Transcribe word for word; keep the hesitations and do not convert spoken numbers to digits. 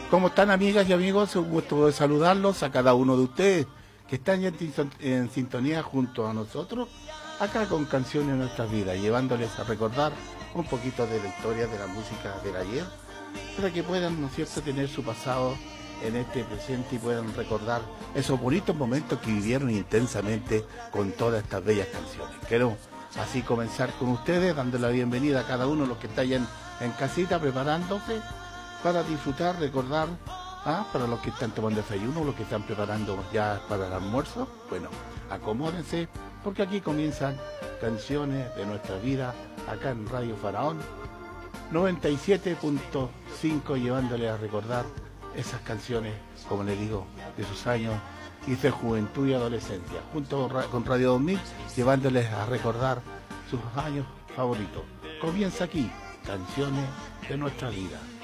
¿Cómo están, amigas y amigos? Un gusto de saludarlos a cada uno de ustedes que están ya en, en sintonía junto a nosotros, acá con Canciones de Nuestras Vidas, llevándoles a recordar un poquito de la historia de la música del ayer, para que puedan, ¿no es cierto?, tener su pasado en este presente y puedan recordar esos bonitos momentos que vivieron intensamente con todas estas bellas canciones. Quiero así comenzar con ustedes, dando la bienvenida a cada uno de los que están en, en casita preparándose para disfrutar, recordar, ¿ah? Para los que están tomando desayuno, los que están preparando ya para el almuerzo. Bueno, acomódense, porque aquí comienzan Canciones de Nuestra Vida, acá en Radio Faraón noventa y siete punto cinco, llevándoles a recordar esas canciones, como les digo, de sus años y de juventud y adolescencia, junto con Radio dos mil, llevándoles a recordar sus años favoritos. Comienza aquí, Canciones de Nuestra Vida.